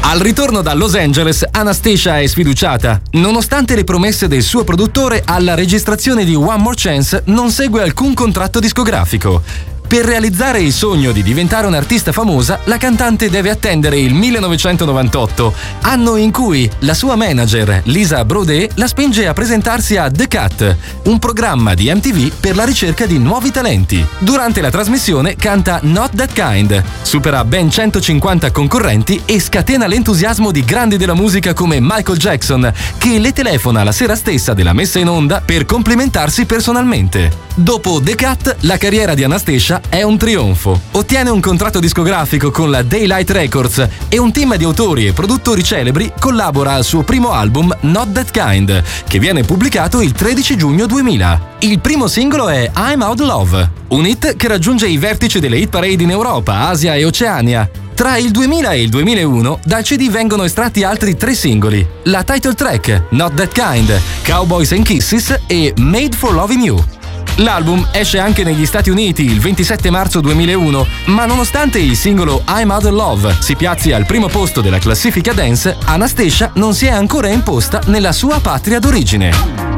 Al ritorno da Los Angeles, Anastacia è sfiduciata. Nonostante le promesse del suo produttore, alla registrazione di One More Chance non segue alcun contratto discografico. Per realizzare il sogno di diventare un'artista famosa, la cantante deve attendere il 1998, anno in cui la sua manager, Lisa Braudet, la spinge a presentarsi a The Cut, un programma di MTV per la ricerca di nuovi talenti. Durante la trasmissione canta Not That Kind, supera ben 150 concorrenti e scatena l'entusiasmo di grandi della musica come Michael Jackson, che le telefona la sera stessa della messa in onda per complimentarsi personalmente. Dopo The Cut, la carriera di Anastacia è un trionfo. Ottiene un contratto discografico con la Daylight Records e un team di autori e produttori celebri collabora al suo primo album Not That Kind, che viene pubblicato il 13 giugno 2000. Il primo singolo è I'm Out of Love, un hit che raggiunge i vertici delle hit parade in Europa, Asia e Oceania. Tra il 2000 e il 2001 dal CD vengono estratti altri 3 singoli: la title track Not That Kind, Cowboys and Kisses e Made for Loving You. L'album esce anche negli Stati Uniti il 27 marzo 2001, ma nonostante il singolo I'm Out of Love si piazzi al primo posto della classifica dance, Anastacia non si è ancora imposta nella sua patria d'origine.